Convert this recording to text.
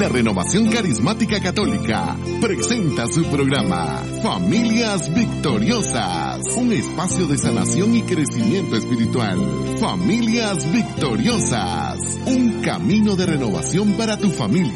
La Renovación Carismática Católica presenta su programa Familias Victoriosas, un espacio de sanación y crecimiento espiritual. Familias Victoriosas, un camino de renovación para tu familia.